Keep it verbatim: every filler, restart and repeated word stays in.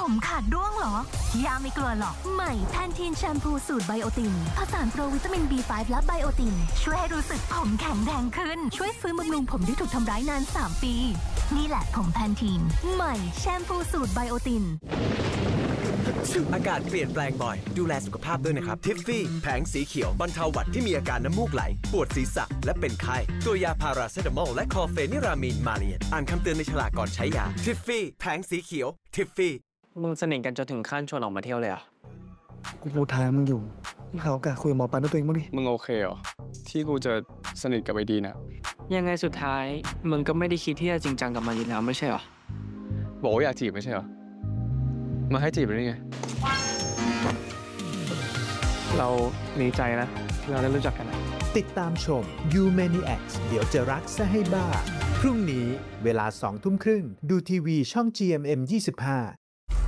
ผมขาดร่วงเหรอยาไม่กลัวหรอกใหม่แพนทีนแชมพูสูตรไบโอตินผสานโปรวิตามิน บี ไฟว์ และไบโอตินช่วยให้รู้สึกผมแข็งแรงขึ้นช่วยฟื้นบำรุงผมที่ถูกทำร้ายนานสามปีนี่แหละผมแพนทีนใหม่แชมพูสูตรไบโอตินอากาศเปลี่ยนแปลงบ่อยดูแลสุขภาพด้วยนะครับทิฟฟี่แผงสีเขียวบรรเทาหวัดที่มีอาการน้ำมูกไหลปวดศีรษะและเป็นไข้ตัวยาพาราเซตามอลและคลอเฟนิรามีนมาเลียนอ่านคำเตือนในฉลากก่อนใช้ยาทิฟฟี่แผงสีเขียวทิฟฟี่มึงสนิทกันจนถึงขั้นชวนออกมาเที่ยวเลยอ่ะกูพูดทางมึงอยู่มึงหาโอกาสคุยกับหมอปันด้วยตัวเองบ้างดิมึงโอเคเหรอที่กูจะสนิทกับไอดีนะยังไงสุดท้ายมึงก็ไม่ได้คิดที่จะจริงจังกับมันอยู่แล้วไม่ใช่เหรอบอกว่าอยากจีบไม่ใช่เหรอมาให้จีบได้ไงเราดีใจนะที่เราได้รู้จักกันนะติดตามชม You Maniacs เดี๋ยวจะรักซะให้บ้าพรุ่งนี้เวลาสองทุ่มครึ่งดูทีวีช่อง จี เอ็ม เอ็ม ยี่สิบห้า